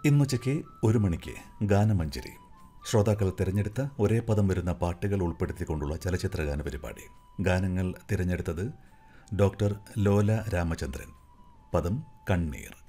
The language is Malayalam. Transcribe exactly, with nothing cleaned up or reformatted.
ഇന്നുച്ചയ്ക്ക് ഒരു മണിക്ക് ഗാനമഞ്ജരി. ശ്രോതാക്കൾ തിരഞ്ഞെടുത്ത ഒരേ പദം വരുന്ന പാട്ടുകൾ ഉൾപ്പെടുത്തിക്കൊണ്ടുള്ള ചലച്ചിത്രഗാന പരിപാടി. ഗാനങ്ങൾ തിരഞ്ഞെടുത്തത് ഡോക്ടർ ലോല രാമചന്ദ്രൻ. പദം കണ്ണീർ.